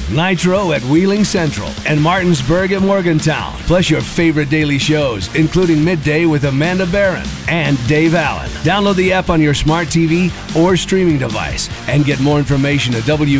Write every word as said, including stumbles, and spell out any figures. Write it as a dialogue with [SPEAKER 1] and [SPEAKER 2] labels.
[SPEAKER 1] Nitro at Wheeling Central, and Martinsburg at Morgantown. Plus your favorite daily shows, including Midday with Amanda Barron and Dave Allen. Download the app on your smart T V or streaming device and get more information at W